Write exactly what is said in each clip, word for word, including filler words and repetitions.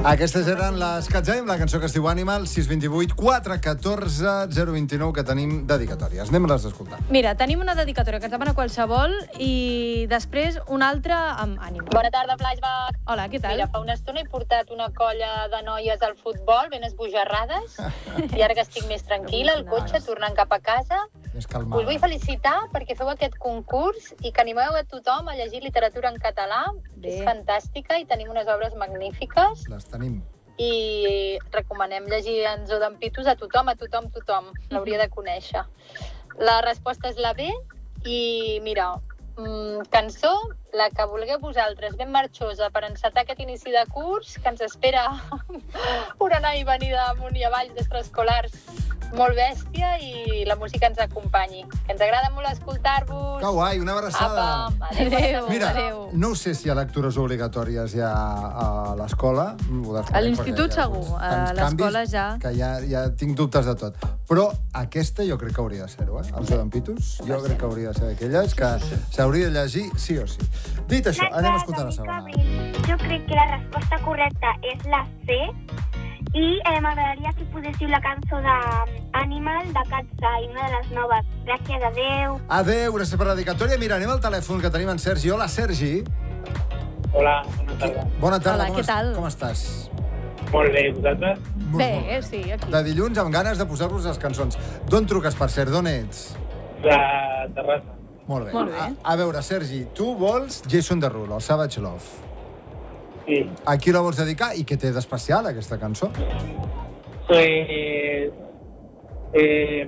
Aquestes eren les Catzaim, la cançó que es diu Animal, sis dos vuit quatre un quatre zero dos nou, que tenim dedicatòries. Anem-les a escoltar. Mira, tenim una dedicatòria que ens demana qualsevol i després una altra amb Animal. Bona tarda, Flashback. Hola, què tal? Mira, fa una estona he portat una colla de noies al futbol ben esbojarrades i ara que estic més tranquil·la al cotxe, tornant cap a casa, Més us calmada. vull felicitar perquè feu aquest concurs i que animeu a tothom a llegir literatura en català. Bé. És fantàstica i tenim unes obres magnífiques Les tenim. i recomanem llegir Enzo d'Ampitos a tothom, a tothom, tothom. L'hauria de conèixer. La resposta és la B i, mira, mmm, cançó, la que vulgueu vosaltres, ben marxosa, per encetar aquest inici de curs, que ens espera una anar i venida amunt i avall d'extraescolars molt bèstia i la música ens acompanyi. Que ens agrada molt escoltar-vos. Que guai, una abraçada. Apa, adéu, Adéu. Mira, Adéu. no sé si hi ha lectures obligatòries ja a l'escola. Ho desconec, A l'institut perquè hi ha segur, hagut a tants l'escola canvis ja. Que ja, ja tinc dubtes de tot. Però aquesta jo crec que hauria de ser-ho, eh? El Zoo d'en Pitus, jo crec que hauria de ser d'aquelles que s'hauria de llegir sí o sí. Dit això, anem a escoltar la segona. Jo crec que la resposta correcta és la C i eh, m'agradaria que poséssiu la cançó d'Animal de Catzaim, una de les noves. Gràcies, adeu. Adéu, gràcies per la dedicatòria. Mira, anem al telèfon que tenim en Sergi. Hola, Sergi. Hola, bona tarda. Bona tarda, Hola, com, què tal? com estàs? Molt bé, vosaltres? Molt Bé, sí, aquí. De dilluns amb ganes de posar-vos les cançons. D'on truques, per cert? D'on ets? De Terrassa. Molt bé. Molt bé. A, a veure, Sergi, tu vols Jason Derulo, el Savage Love. Sí. A qui la vols dedicar i què té d'especial, aquesta cançó? Pues... Eh,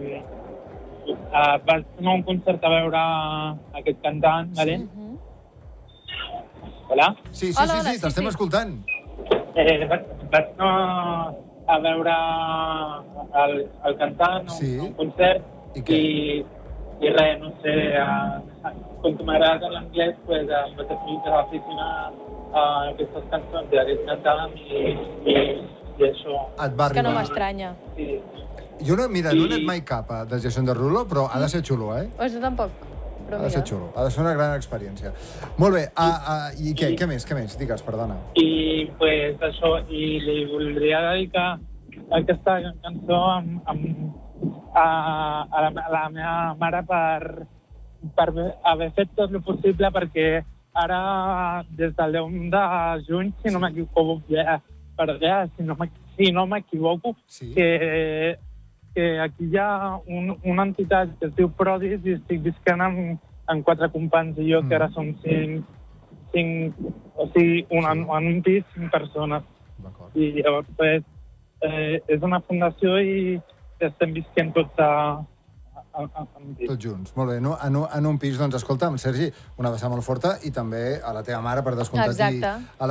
uh, vaig anar a un concert a veure aquest cantant, vale? Hola? Sí, sí, Hola, sí, hola, sí, sí, t'estem sí. escoltant. Eh, vaig, vaig anar a veure el, el cantant a un, Sí. a un concert I què? i, i res, no sé, uh, com que m'agrada l'anglès, pues, uh, em vaig decidir aficionar a aquestes cançons d'aquest cantant i, i, i això. Et va Que no arribar. m'estranya. Sí. Jo no, mira, no he I- anat mai cap a de Jason Derulo, però ha de ser xulo, eh? Pues jo tampoc. Però Ha de ser mira. xulo. Ha de ser una gran experiència. Molt bé. A, a, I què, què més? Què més? Digues, perdona. I pues, això, i li voldria dedicar aquesta cançó amb, amb, a, a, la, a la meva mare per, per haver fet tot el possible perquè ara, des del deu de juny, si no m'equivoco, ja, per allà, si no m'equi- si no m'equivoco, Sí. que, que aquí hi ha un, una entitat que es diu Prodis i estic visquent amb, amb quatre companys i jo, Mm. que ara som cinc, cinc o sigui, un, en, en un pis, cinc persones. D'acord. I llavors, pues, eh, és una fundació i estem visquent tots a, a, a, a un pis. Tots junts. Molt bé. No, en, un, en un pis, doncs, escolta'm, Sergi, una abraçada molt forta i també a la teva mare, per descomptat, i Exacte. a